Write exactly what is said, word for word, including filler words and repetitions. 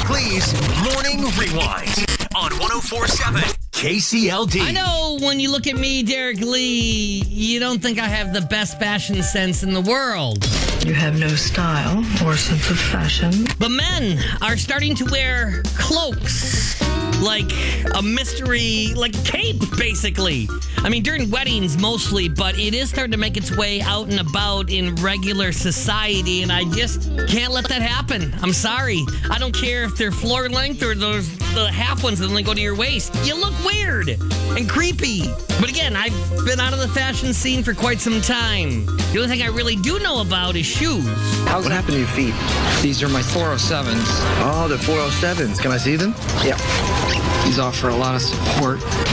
Derek Lee's Morning Rewind on one oh four point seven K C L D. I know when you look at me, Derek Lee, you don't think I have the best fashion sense in the world. You have no style or sense of fashion. But men are starting to wear cloaks. Like a mystery, like a cape, basically. I mean, during weddings mostly, but it is starting to make its way out and about in regular society, and I just can't let that happen. I'm sorry. I don't care if they're floor length or those the half ones that only go to your waist. You look weird and creepy. But again, I've been out of the fashion scene for quite some time. The only thing I really do know about is shoes. How's what happened to your feet? These are my four oh sevens. Oh, the four oh sevens. Can I see them? Yeah. These offer a lot of support.